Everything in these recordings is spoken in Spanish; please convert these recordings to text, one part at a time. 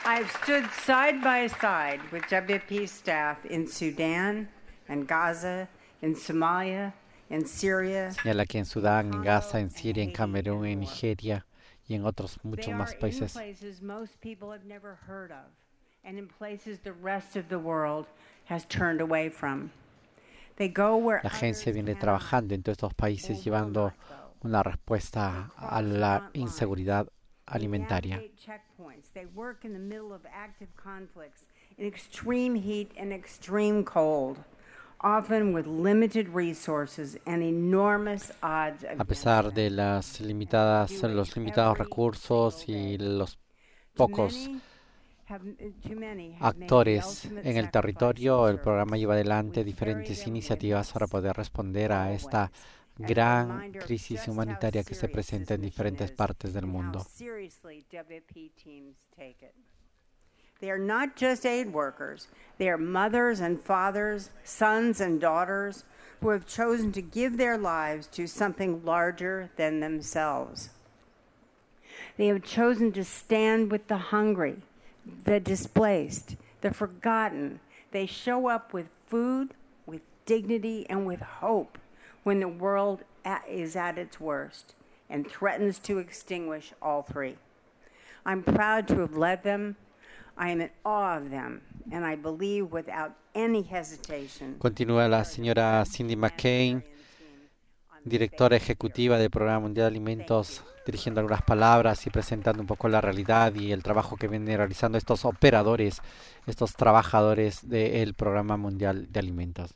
I've stood side by side with WFP staff in Sudan and Gaza, in Somalia, in Syria. Señala que en Sudán, en Gaza, en Siria, en Camerún, en Nigeria y en otros muchos They más are in países. places most people have never heard of, and in places the rest of the world has turned away from. They go where La agencia others viene cannot trabajando en todos estos or países will llevando not go. una respuesta a la inseguridad They alimentaria. navigate checkpoints. They work in the middle of active conflicts in extreme heat and extreme cold, often with limited resources and enormous odds A against pesar them. de los limitados recursos y los Too pocos many have made the actores ultimate en el sacrifice territorio, in el programa service, lleva adelante with diferentes very little iniciativas para witness. poder responder a esta Always. As a gran reminder of crisis just how humanitaria que se serious presenta this en mission diferentes is partes del and how mundo. seriously WFP teams take it. They are not just aid workers. They are mothers and fathers, sons and daughters who have chosen to give their lives to something larger than themselves. They have chosen to stand with the hungry, the displaced, the forgotten. They show up with food, with dignity, and with hope when the world is at its worst and threatens to extinguish all three. I'm proud to have led them. I am in awe of them, and I believe without any hesitation. Continúa la señora Cindy McCain, directora ejecutiva del Programa Mundial de Alimentos, dirigiendo algunas palabras y presentando un poco la realidad y el trabajo que vienen realizando estos operadores, estos trabajadores del Programa Mundial de Alimentos.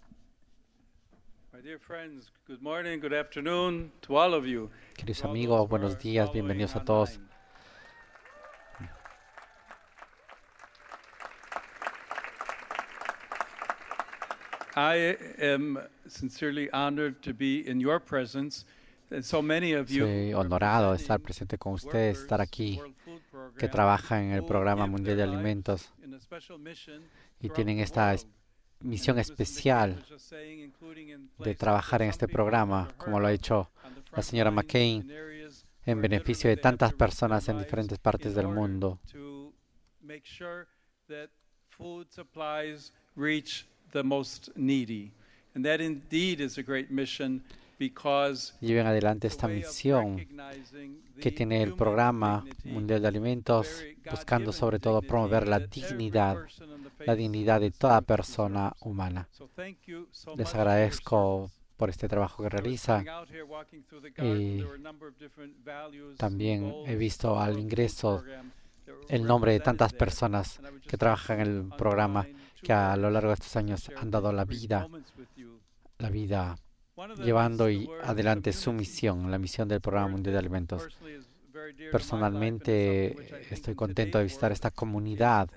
My dear friends, good morning, good afternoon to all of you. Queridos amigos, buenos días, bienvenidos a todos. I am sincerely honored to be in your presence. And so many of you Soy honorado de estar presente con ustedes, estar aquí, que trabajan en el Programa Mundial de Alimentos y tienen esta misión especial de trabajar en este programa, como lo ha hecho la señora McCain, en beneficio de tantas personas en diferentes partes del mundo. The most needy. And that indeed is a great mission because lleven adelante esta misión que tiene el Programa Mundial de Alimentos, buscando sobre todo promover la dignidad de toda persona humana. Les agradezco por este trabajo que realizan y también he visto al ingreso el nombre de tantas personas que trabajan en el programa, que a lo largo de estos años han dado la vida llevando adelante su misión, la misión del Programa Mundial de Alimentos. Personalmente estoy contento de visitar esta comunidad.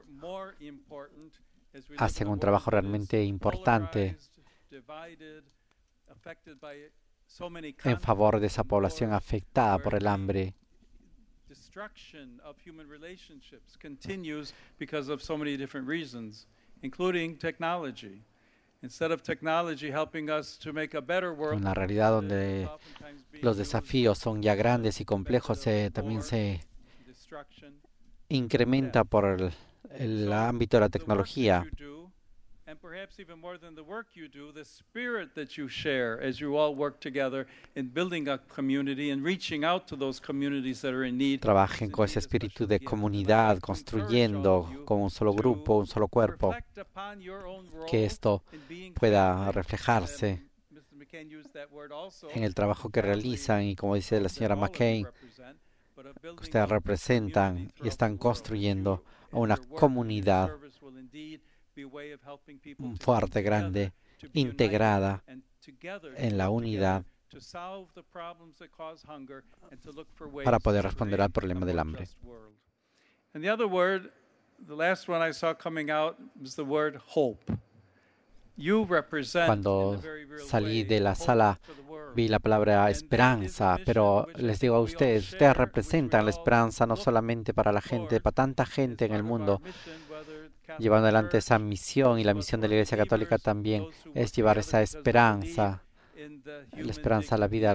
Hacen un trabajo realmente importante en favor de esa población afectada por el hambre. Destruction of human relationships continues because of so many different reasons, including technology. Instead of technology helping us to make a better world, una realidad donde los desafíos son ya grandes y complejos, también se incrementa por el ámbito de la tecnología. And perhaps even more than the work you do, the spirit that you share as you all work together in building a community and reaching out to those communities that are in need. Trabajen con ese espíritu de comunidad, construyendo como un solo grupo, un solo cuerpo, que esto pueda reflejarse en el trabajo que realizan y, como dice la señora McCain, que ustedes representan y están construyendo una comunidad fuerte, grande, integrada en la unidad para poder responder al problema del hambre. And the other word, the last one I saw coming out was the word hope. You represent, cuando salí de la sala vi la palabra esperanza, pero les digo a ustedes representan la esperanza no solamente para la gente, para tanta gente en el mundo. Llevando adelante esa misión, y la misión de la Iglesia Católica también es llevar esa esperanza, la esperanza a la vida